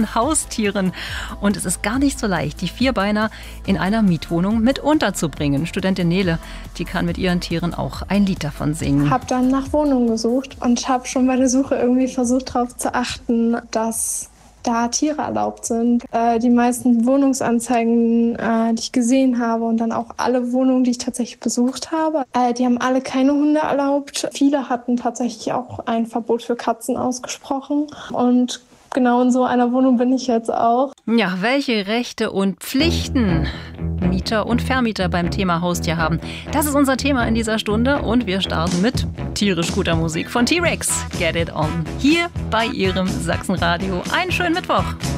ihren Haustieren. Und es ist gar nicht so leicht, die Vierbeiner in einer Mietwohnung mit unterzubringen. Studentin Nele, die kann mit ihren Tieren auch ein Lied davon singen. Ich habe dann nach Wohnungen gesucht und habe schon bei der Suche irgendwie versucht, darauf zu achten, dass da Tiere erlaubt sind. Die meisten Wohnungsanzeigen, die ich gesehen habe und dann auch alle Wohnungen, die ich tatsächlich besucht habe, die haben alle keine Hunde erlaubt. Viele hatten tatsächlich auch ein Verbot für Katzen ausgesprochen und genau in so einer Wohnung bin ich jetzt auch. Ja, welche Rechte und Pflichten Mieter und Vermieter beim Thema Haustier haben. Das ist unser Thema in dieser Stunde und wir starten mit tierisch guter Musik von T-Rex. Get It On. Hier bei Ihrem Sachsenradio. Einen schönen Mittwoch.